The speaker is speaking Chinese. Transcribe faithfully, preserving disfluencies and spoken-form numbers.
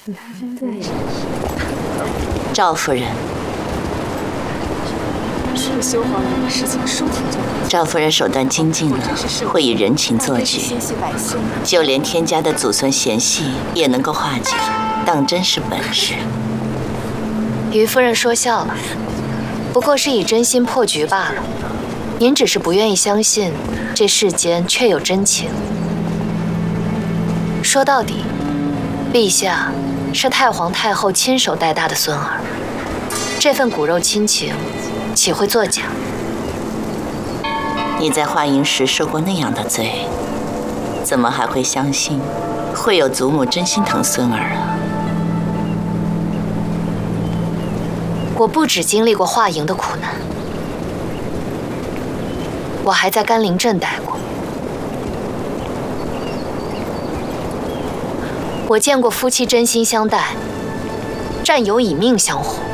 对， 赵夫人。 是修皇来的事情，说停就停。 赵夫人手段精进了，会以人情做局，就连天家的祖孙嫌隙也能够化解，当真是本事。 于夫人说笑了，不过是以真心破局罢了。您只是不愿意相信这世间确有真情。说到底，陛下是太皇太后亲手带大的孙儿，这份骨肉亲情。 岂会作假？ 你在华阴时受过那样的罪，怎么还会相信会有祖母真心疼孙儿啊？ 我不只经历过华营的苦难，我还在甘陵镇待过。我见过夫妻真心相待，战友以命相护。